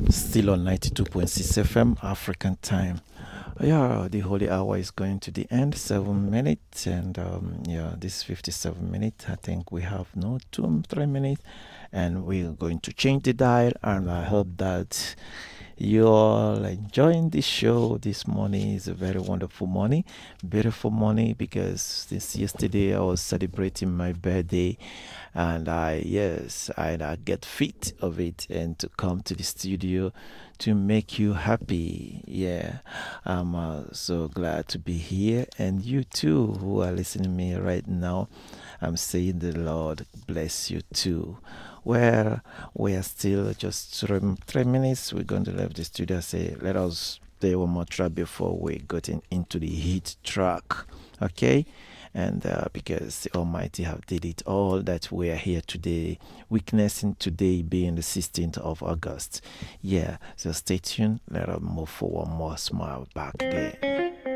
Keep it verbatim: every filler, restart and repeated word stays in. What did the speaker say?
Still on ninety-two point six F M African time. Yeah, the holy hour is going to the end, seven minutes, and um, yeah, this fifty-seven minutes. I think we have no two, three minutes, and we're going to change the dial. And I hope that you all enjoying this show this morning. Is a very wonderful morning, beautiful morning because since yesterday I was celebrating my birthday, and I yes I, I get fit of it and to come to the studio to make you happy. Yeah, I'm uh, so glad to be here, and you too who are listening to me right now. I'm saying the Lord bless you too. Well, we are still just three, three minutes. We're going to leave the studio. Say, let us play one more track before we get in, into the hit track. Okay? And uh, because the Almighty have did it all that we are here today, witnessing today being the sixteenth of August. Yeah, so stay tuned. Let us move for one more smile back again.